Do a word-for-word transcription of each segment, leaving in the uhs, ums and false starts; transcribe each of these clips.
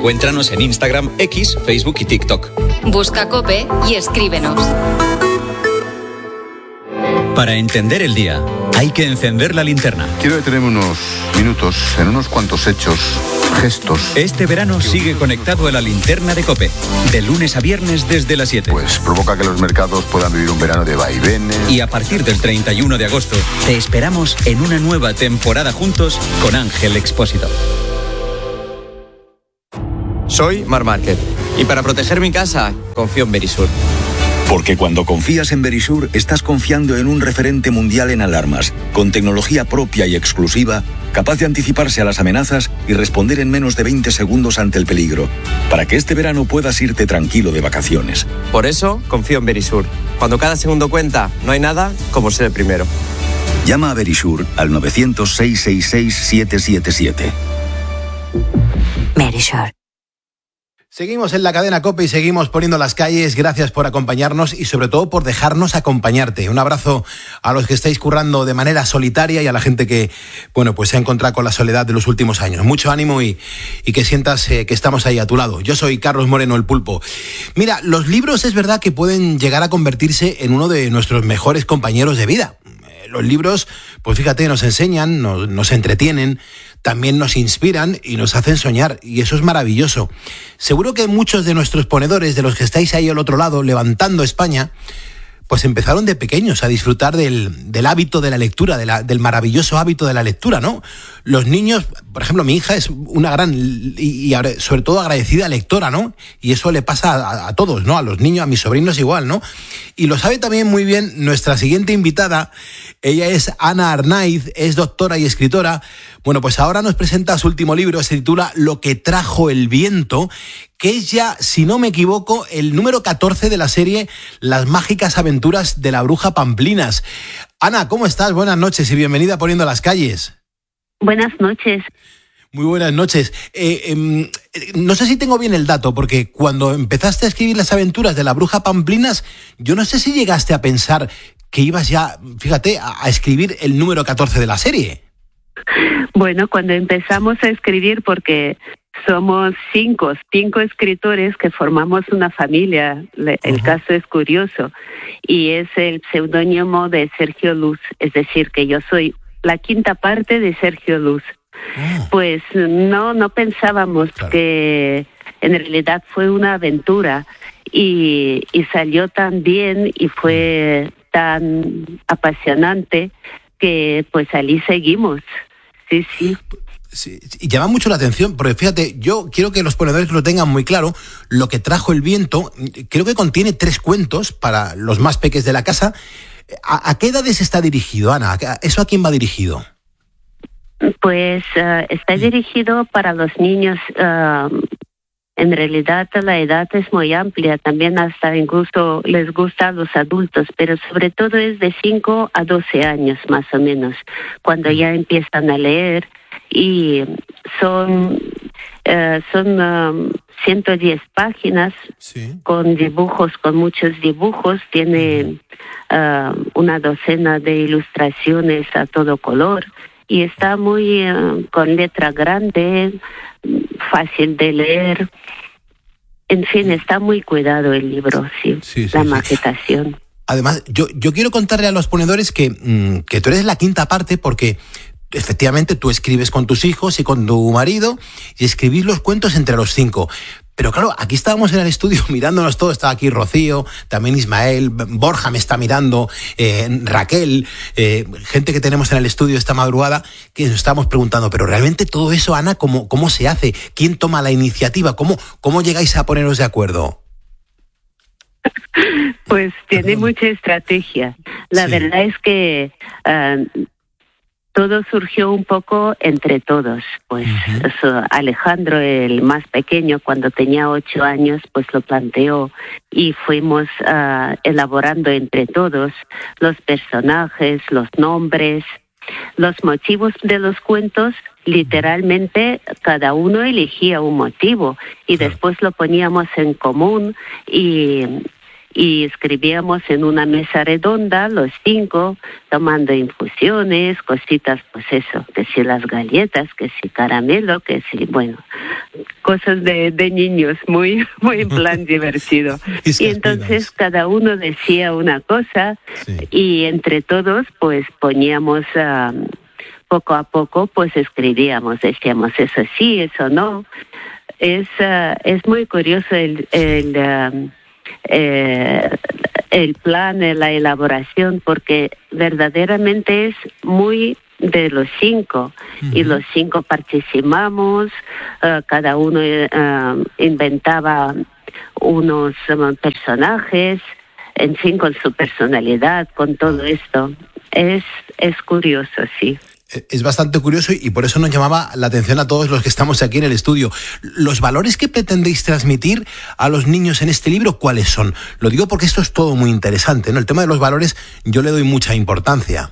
Encuéntranos en Instagram, X, Facebook y TikTok. Busca COPE y escríbenos. Para entender el día, hay que encender la linterna. Quiero detenerme unos minutos en unos cuantos hechos, gestos. Este verano sigue conectado a la linterna de COPE, de lunes a viernes desde las siete. Pues provoca que los mercados puedan vivir un verano de vaivenes. Y a partir del treinta y uno de agosto, te esperamos en una nueva temporada juntos con Ángel Expósito. Soy Mar Márquez y para proteger mi casa confío en Verisur. Porque cuando confías en Verisur, estás confiando en un referente mundial en alarmas, con tecnología propia y exclusiva, capaz de anticiparse a las amenazas y responder en menos de veinte segundos ante el peligro, para que este verano puedas irte tranquilo de vacaciones. Por eso confío en Verisur. Cuando cada segundo cuenta, no hay nada como ser el primero. Llama a Verisur al nueve cero cero, seis seis seis, siete siete siete. Verisur. Seguimos en la cadena COPE y seguimos poniendo las calles. Gracias por acompañarnos y sobre todo por dejarnos acompañarte. Un abrazo a los que estáis currando de manera solitaria y a la gente que, bueno, pues se ha encontrado con la soledad de los últimos años. Mucho ánimo y, y que sientas eh, que estamos ahí a tu lado. Yo soy Carlos Moreno, el Pulpo. Mira, los libros es verdad que pueden llegar a convertirse en uno de nuestros mejores compañeros de vida. Los libros, pues fíjate, nos enseñan, nos, nos entretienen, también nos inspiran y nos hacen soñar, y eso es maravilloso. Seguro que muchos de nuestros ponedores, de los que estáis ahí al otro lado, levantando España, pues empezaron de pequeños a disfrutar del, del hábito de la lectura, de la, del maravilloso hábito de la lectura, ¿no? Los niños, por ejemplo, mi hija es una gran y, y sobre todo agradecida lectora, ¿no? Y eso le pasa a, a todos, ¿no? A los niños, a mis sobrinos igual, ¿no? Y lo sabe también muy bien nuestra siguiente invitada. Ella es Ana Arnaiz, es doctora y escritora. Bueno, pues ahora nos presenta su último libro, se titula Lo que trajo el viento, que es ya, si no me equivoco, el número catorce de la serie Las mágicas aventuras de la bruja Pamplinas. Ana, ¿cómo estás? Buenas noches y bienvenida a Poniendo las calles. Buenas noches. Muy buenas noches. Eh, eh, no sé si tengo bien el dato, porque cuando empezaste a escribir las aventuras de la bruja Pamplinas, yo no sé si llegaste a pensar que ibas ya, fíjate, a, a escribir el número catorce de la serie. Bueno, cuando empezamos a escribir, porque somos cinco, cinco escritores que formamos una familia, el uh-huh. caso es curioso, y es el seudónimo de Sergio Luz, es decir, que yo soy la quinta parte de Sergio Luz. Uh-huh. Pues no, no pensábamos claro. que en realidad fue una aventura y, y salió tan bien y fue tan apasionante que pues allí seguimos. Sí, sí. Sí, y llama mucho la atención, porque fíjate, yo quiero que los ponedores lo tengan muy claro. Lo que trajo el viento, creo que contiene tres cuentos para los más peques de la casa. ¿A, a qué edades está dirigido, Ana? ¿Eso a quién va dirigido? Pues uh, está dirigido para los niños. Uh, en realidad la edad es muy amplia, también hasta incluso les gusta a los adultos, pero sobre todo es de cinco a doce años más o menos, cuando ya empiezan a leer. Y son uh, son um, ciento diez páginas sí. con dibujos, con muchos dibujos. Tiene uh, una docena de ilustraciones a todo color y está muy uh, con letra grande, fácil de leer. En fin, está muy cuidado el libro, sí, sí, sí la sí, maquetación. Sí. Además, yo, yo quiero contarle a los ponedores que, mmm, que tú eres la quinta parte porque efectivamente tú escribes con tus hijos y con tu marido y escribís los cuentos entre los cinco. Pero claro, aquí estábamos en el estudio mirándonos todos, estaba aquí Rocío, también Ismael, Borja me está mirando, eh, Raquel, eh, gente que tenemos en el estudio esta madrugada, que nos estamos preguntando, pero realmente todo eso, Ana, ¿cómo, cómo se hace? ¿Quién toma la iniciativa? ¿Cómo, cómo llegáis a poneros de acuerdo? Pues tiene Perdón. mucha estrategia. La sí. verdad es que Uh, todo surgió un poco entre todos, pues uh-huh. eso, Alejandro, el más pequeño, cuando tenía ocho años, pues lo planteó y fuimos uh, elaborando entre todos los personajes, los nombres, los motivos de los cuentos. Literalmente cada uno elegía un motivo y uh-huh. después lo poníamos en común y... y escribíamos en una mesa redonda, los cinco, tomando infusiones, cositas, pues eso, que si las galletas, que si caramelo, que si, bueno, cosas de, de niños, muy, muy en plan divertido. Y entonces cada uno decía una cosa, sí. Y entre todos pues poníamos, uh, poco a poco pues escribíamos, decíamos eso sí, eso no. Es, uh, es muy curioso el... el uh, Eh, el plan, la elaboración, porque verdaderamente es muy de los cinco, uh-huh. Y los cinco participamos, uh, cada uno uh, inventaba unos um, personajes, en fin, con su personalidad, con todo esto. Es, es curioso, sí. Es bastante curioso y por eso nos llamaba la atención a todos los que estamos aquí en el estudio. ¿Los valores que pretendéis transmitir a los niños en este libro, cuáles son? Lo digo porque esto es todo muy interesante, ¿no? El tema de los valores yo le doy mucha importancia.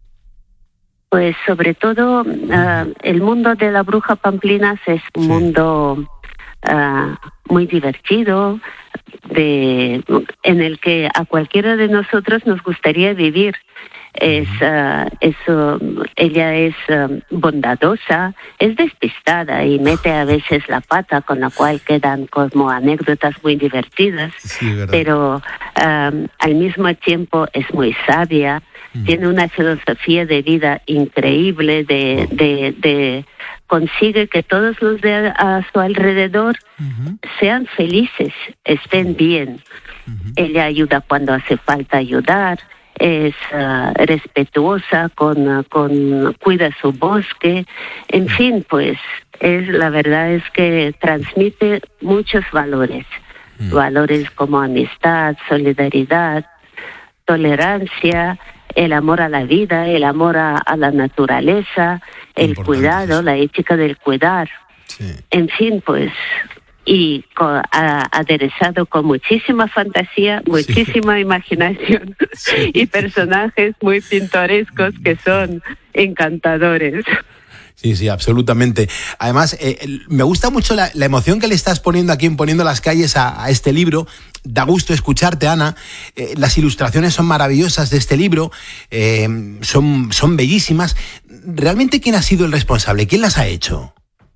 Pues sobre todo uh, el mundo de la bruja Pamplinas es un sí. mundo uh, muy divertido, de, en el que a cualquiera de nosotros nos gustaría vivir. Es, uh, es uh, ella es uh, bondadosa, es despistada y mete a veces la pata, con la cual quedan como anécdotas muy divertidas, sí, pero um, al mismo tiempo es muy sabia, mm. tiene una filosofía de vida increíble, de, oh. de, de consigue que todos los de a, a su alrededor uh-huh. sean felices, estén bien. Uh-huh. Ella ayuda cuando hace falta ayudar. Es uh, respetuosa, con, uh, con cuida su bosque, en fin, pues es la verdad es que transmite muchos valores, mm. valores como amistad, solidaridad, tolerancia, el amor a la vida, el amor a, a la naturaleza, el cuidado, la ética del cuidar, sí. En fin, pues. Y con, a, aderezado con muchísima fantasía, muchísima sí. imaginación sí. y personajes muy pintorescos que son encantadores. Sí, sí, absolutamente. Además, eh, me gusta mucho la, la emoción que le estás poniendo aquí en Poniendo las Calles a, a este libro. Da gusto escucharte, Ana. Eh, las ilustraciones son maravillosas de este libro, eh, son, son bellísimas. ¿Realmente quién ha sido el responsable? ¿Quién las ha hecho?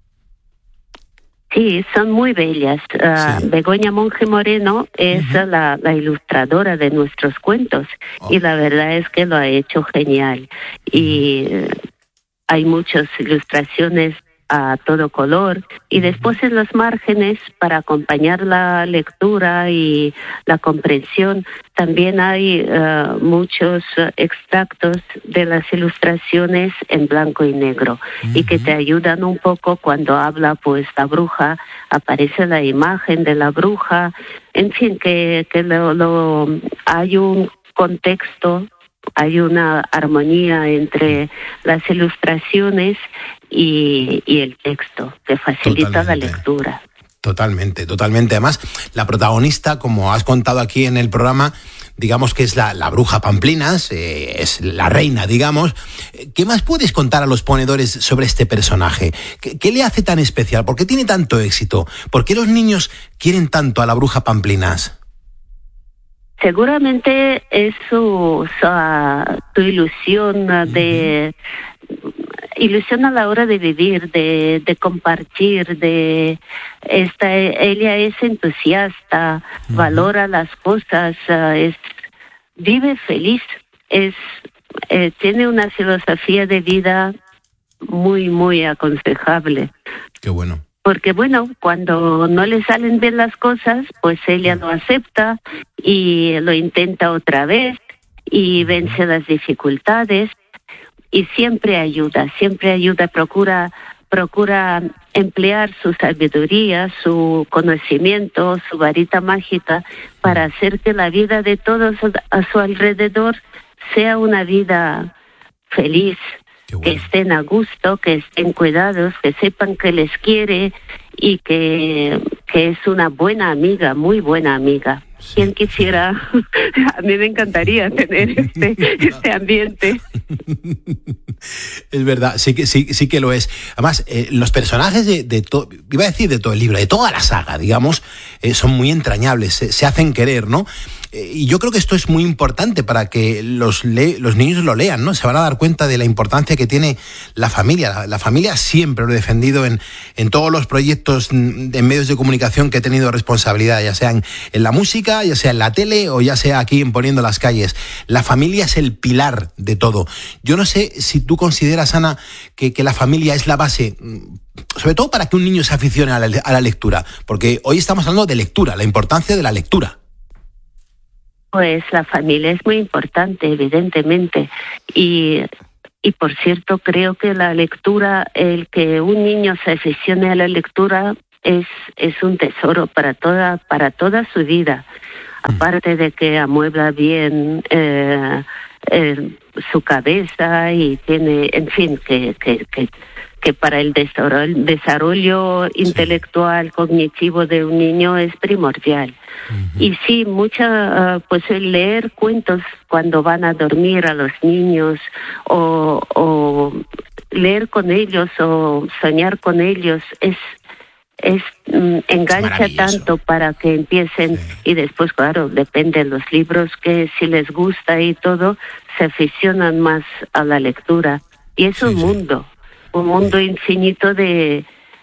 Sí, son muy bellas. Uh, sí. Begoña Monge Moreno es uh-huh. la, la ilustradora de nuestros cuentos oh. y la verdad es que lo ha hecho genial. Y uh, hay muchas ilustraciones a todo color y después en los márgenes, para acompañar la lectura y la comprensión, también hay uh, muchos uh, extractos de las ilustraciones en blanco y negro uh-huh. y que te ayudan un poco cuando habla pues la bruja, aparece la imagen de la bruja, en fin, que, que lo, lo, hay un contexto, hay una armonía entre las ilustraciones y, y el texto que facilita totalmente. La lectura. Totalmente, totalmente. Además, la protagonista, como has contado aquí en el programa, digamos que es la, la bruja Pamplinas, eh, es la reina, digamos. ¿Qué más puedes contar a los ponedores sobre este personaje? ¿Qué, qué le hace tan especial? ¿Por qué tiene tanto éxito? ¿Por qué los niños quieren tanto a la bruja Pamplinas? Seguramente es su, su, su ilusión de ilusión a la hora de vivir, de, de compartir, de esta ella es entusiasta, uh-huh. valora las cosas, uh, es vive feliz, es eh, tiene una filosofía de vida muy muy aconsejable. Qué bueno. Porque bueno, cuando no le salen bien las cosas, pues ella lo acepta y lo intenta otra vez y vence las dificultades y siempre ayuda, siempre ayuda, procura, procura emplear su sabiduría, su conocimiento, su varita mágica para hacer que la vida de todos a su alrededor sea una vida feliz. Bueno. Que estén a gusto, que estén cuidados, que sepan que les quiere y que, que es una buena amiga, muy buena amiga. Sí. ¿Quién quisiera? A mí me encantaría tener este, este ambiente. Es verdad, sí que sí, sí que lo es. Además, eh, los personajes de, de todo, iba a decir de todo el libro, de toda la saga, digamos, eh, son muy entrañables, se, se hacen querer, ¿no? Eh, y yo creo que esto es muy importante para que los, le, los niños lo lean, ¿no? Se van a dar cuenta de la importancia que tiene la familia. La, la familia siempre lo he defendido en, en todos los proyectos de medios de comunicación que he tenido responsabilidad, ya sean en la música, ya sea en la tele o ya sea aquí en Poniendo las Calles. La familia es el pilar de todo. Yo no sé si tú consideras, Ana, que, que la familia es la base, sobre todo para que un niño se aficione a la, a la lectura, porque hoy estamos hablando de lectura, la importancia de la lectura. Pues la familia es muy importante, evidentemente, y, y por cierto, creo que la lectura, el que un niño se aficione a la lectura es, es un tesoro para toda, para toda su vida. Aparte de que amuebla bien eh, eh, su cabeza y tiene, en fin, que, que, que, que para el desarrollo, desarrollo sí. intelectual, cognitivo de un niño es primordial. Uh-huh. Y sí, mucha, uh, pues el leer cuentos cuando van a dormir a los niños o, o leer con ellos o soñar con ellos es es mm, engancha es tanto para que empiecen sí. y después, claro, depende de los libros que si les gusta y todo, se aficionan más a la lectura. Y es sí, un sí. mundo, un mundo sí. infinito de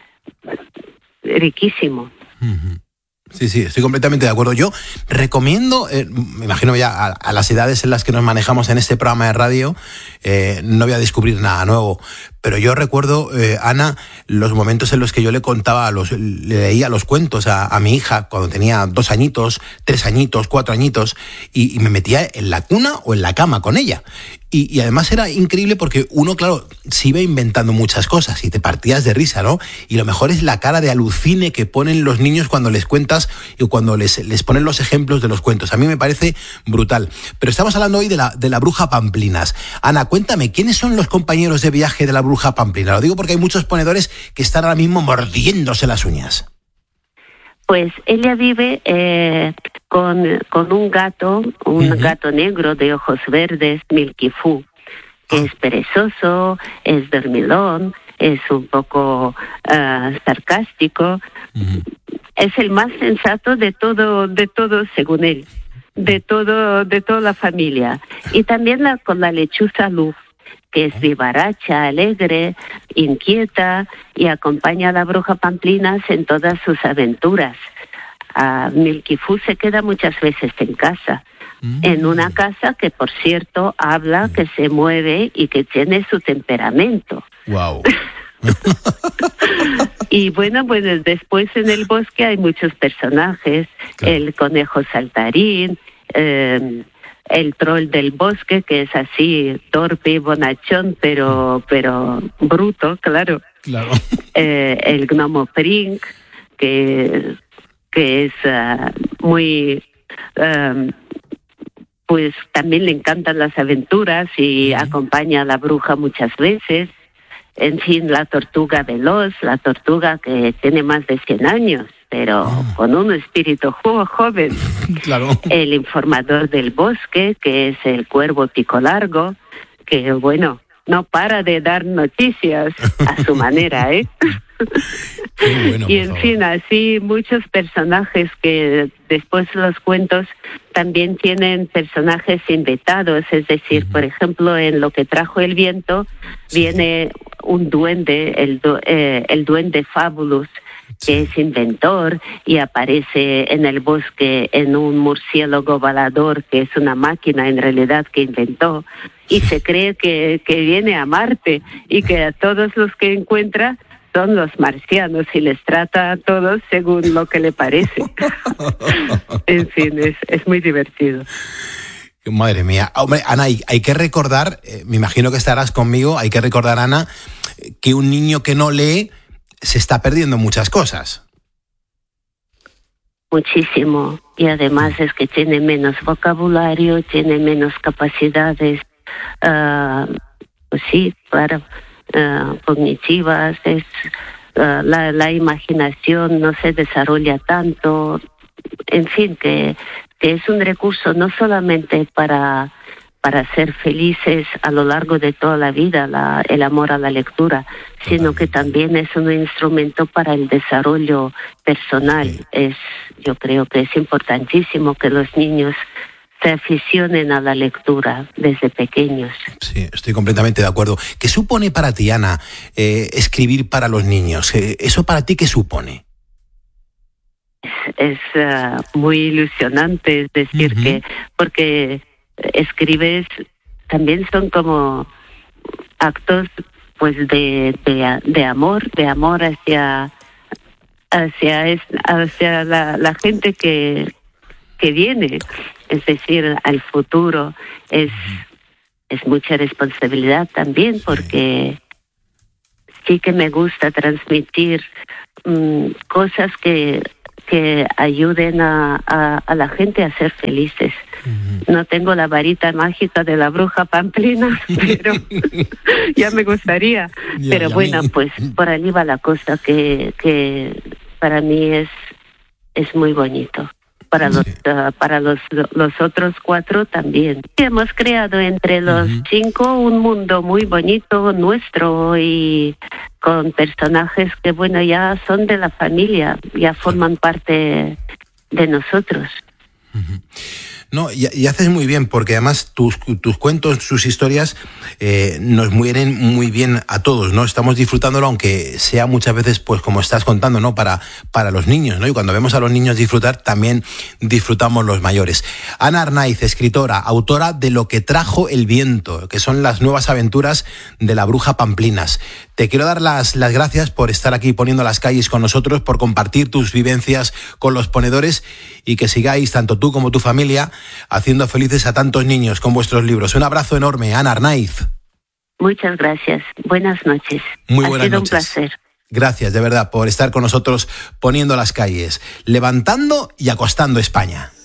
riquísimo. Uh-huh. Sí, sí, estoy completamente de acuerdo. Yo recomiendo, eh, me imagino ya a, a las edades en las que nos manejamos en este programa de radio, eh, no voy a descubrir nada nuevo, pero yo recuerdo, eh, Ana, los momentos en los que yo le contaba, los, le leía los cuentos a, a mi hija cuando tenía dos añitos, tres añitos, cuatro añitos, y, y me metía en la cuna o en la cama con ella. Y, y además era increíble porque uno, claro, se iba inventando muchas cosas y te partías de risa, ¿no? Y lo mejor es la cara de alucine que ponen los niños cuando les cuentas y cuando les, les ponen los ejemplos de los cuentos. A mí me parece brutal. Pero estamos hablando hoy de la, de la bruja Pamplinas. Ana, cuéntame, ¿quiénes son los compañeros de viaje de la bruja Pamplina? Lo digo porque hay muchos ponedores que están ahora mismo mordiéndose las uñas. Pues ella vive eh, con, con un gato, un uh-huh. gato negro de ojos verdes, Milky Fu, que uh-huh. es perezoso, es dormilón, es un poco uh, sarcástico. Uh-huh. Es el más sensato de todo, de todo según él, de todo, de toda la familia. Y también la, con la lechuza Luz, que es vivaracha, alegre, inquieta y acompaña a la bruja Pamplinas en todas sus aventuras. Uh, Milky Fu se queda muchas veces en casa, mm. en una casa que, por cierto, habla, que se mueve y que tiene su temperamento. Wow. Y bueno, pues después en el bosque hay muchos personajes, claro. El conejo saltarín, eh, el troll del bosque, que es así torpe y bonachón, pero pero bruto, claro. Claro. Eh, el gnomo Prink, que que es uh, muy um, pues también le encantan las aventuras y uh-huh. acompaña a la bruja muchas veces. En fin, la tortuga veloz, la tortuga que tiene más de cien años, pero oh. con un espíritu jo- joven. Claro. El informador del bosque, que es el cuervo pico largo, que bueno, no para de dar noticias a su manera, ¿eh? Qué bueno, y en favor. Fin, así muchos personajes que después los cuentos también tienen personajes invitados, es decir, uh-huh. por ejemplo, en Lo que trajo el viento sí. viene un duende, el, du- eh, el duende Fabulous, sí. que es inventor y aparece en el bosque en un murciélago volador, que es una máquina en realidad que inventó, y se cree que, que viene a Marte y que a todos los que encuentra son los marcianos y les trata a todos según lo que le parece. En fin, es, es muy divertido. Madre mía. Hombre, Ana, hay, hay que recordar, eh, me imagino que estarás conmigo, hay que recordar, Ana, que un niño que no lee se está perdiendo muchas cosas. Muchísimo. Y además es que tiene menos vocabulario, tiene menos capacidades, uh, pues sí, claro, uh, cognitivas, es, uh, la, la imaginación no se desarrolla tanto. en fin, que, que es un recurso no solamente para, para ser felices a lo largo de toda la vida, la, el amor a la lectura, sino que también es un instrumento para el desarrollo personal. Sí. Es, yo creo que es importantísimo que los niños se aficionen a la lectura desde pequeños. Sí, estoy completamente de acuerdo. ¿Qué supone para ti, Ana, eh, escribir para los niños? Eh, ¿Eso para ti qué supone? Es, es uh, muy ilusionante, es decir, uh-huh. que porque escribes también son como actos pues de, de, de amor, de amor hacia hacia, hacia la, la gente que, que viene. Es decir, al futuro es, es mucha responsabilidad también, porque sí que me gusta transmitir um, cosas que, que ayuden a, a, a la gente a ser felices. Uh-huh. No tengo la varita mágica de la bruja pamplina, pero ya me gustaría. Ya, pero ya bueno, me... pues por allí va la cosa, que, que para mí es, es muy bonito. Para los, uh, para los, los otros cuatro también. Hemos creado entre los uh-huh. cinco un mundo muy bonito nuestro, y con personajes que, bueno, ya son de la familia, ya forman parte de nosotros. Uh-huh. No, y, y haces muy bien, porque además tus, tus cuentos, sus historias eh, nos mueren muy bien a todos, ¿no? Estamos disfrutándolo, aunque sea muchas veces, pues como estás contando, ¿no? Para, para los niños, ¿no? Y cuando vemos a los niños disfrutar, también disfrutamos los mayores. Ana Arnaiz, escritora, autora de Lo que trajo el viento, que son las nuevas aventuras de la bruja Pamplinas. Te quiero dar las, las gracias por estar aquí poniendo las calles con nosotros, por compartir tus vivencias con los ponedores, y que sigáis, tanto tú como tu familia, haciendo felices a tantos niños con vuestros libros. Un abrazo enorme, Ana Arnaiz. Muchas gracias. Buenas noches. Muy ha buenas sido noches. Un placer. Gracias, de verdad, por estar con nosotros poniendo las calles, levantando y acostando España.